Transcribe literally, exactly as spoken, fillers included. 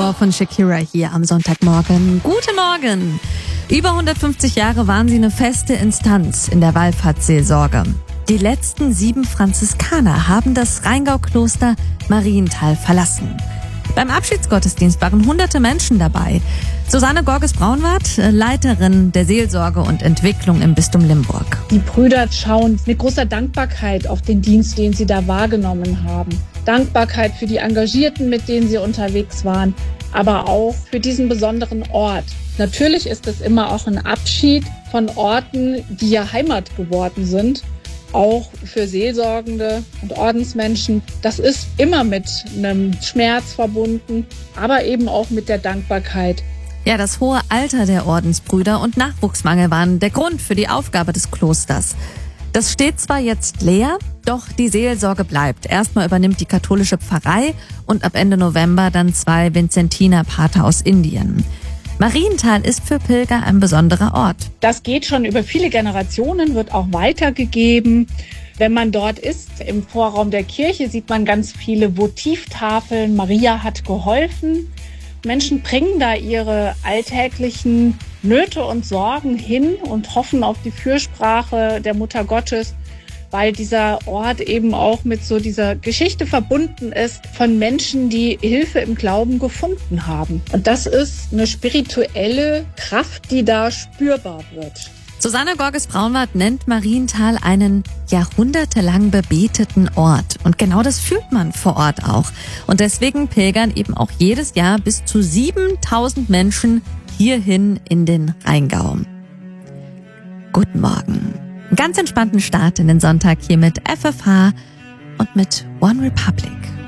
More von Shakira hier am Sonntagmorgen. Guten Morgen! Über hundertfünfzig Jahre waren sie eine feste Instanz in der Wallfahrtsseelsorge. Die letzten sieben Franziskaner haben das Rheingau-Kloster Marienthal verlassen. Beim Abschiedsgottesdienst waren hunderte Menschen dabei. Susanne Gorges-Braunwart, Leiterin der Seelsorge und Entwicklung im Bistum Limburg. Die Brüder schauen mit großer Dankbarkeit auf den Dienst, den sie da wahrgenommen haben. Dankbarkeit für die Engagierten, mit denen sie unterwegs waren, aber auch für diesen besonderen Ort. Natürlich ist es immer auch ein Abschied von Orten, die ja Heimat geworden sind. Auch für Seelsorgende und Ordensmenschen. Das ist immer mit einem Schmerz verbunden, aber eben auch mit der Dankbarkeit. Ja, das hohe Alter der Ordensbrüder und Nachwuchsmangel waren der Grund für die Aufgabe des Klosters. Das steht zwar jetzt leer, doch die Seelsorge bleibt. Erstmal übernimmt die katholische Pfarrei und ab Ende November dann zwei Vinzentinerpater aus Indien. Marienthal ist für Pilger ein besonderer Ort. Das geht schon über viele Generationen, wird auch weitergegeben. Wenn man dort ist, im Vorraum der Kirche, sieht man ganz viele Votivtafeln. Maria hat geholfen. Menschen bringen da ihre alltäglichen Nöte und Sorgen hin und hoffen auf die Fürsprache der Mutter Gottes, weil dieser Ort eben auch mit so dieser Geschichte verbunden ist von Menschen, die Hilfe im Glauben gefunden haben. Und das ist eine spirituelle Kraft, die da spürbar wird. Susanne Gorges-Braunwart nennt Marienthal einen jahrhundertelang bebeteten Ort. Und genau das fühlt man vor Ort auch. Und deswegen pilgern eben auch jedes Jahr bis zu siebentausend Menschen hierhin in den Rheingau. Guten Morgen. Einen ganz entspannten Start in den Sonntag hier mit F F H und mit One Republic.